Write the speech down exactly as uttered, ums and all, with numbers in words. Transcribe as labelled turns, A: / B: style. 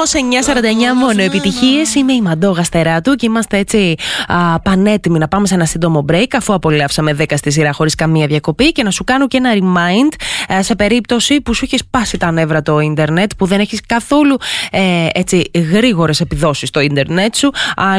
A: εννιά σαράντα εννιά μόνο επιτυχίες. Είμαι η Μαντώ Γαστεράτου και είμαστε έτσι α, πανέτοιμοι να πάμε σε ένα σύντομο break, αφού απολαύσαμε δέκα στη σειρά χωρίς καμία διακοπή, και να σου κάνω και ένα remind α, σε περίπτωση που σου έχει σπάσει τα νεύρα το ίντερνετ, που δεν έχεις καθόλου ε, έτσι γρήγορες επιδόσεις στο ίντερνετ σου.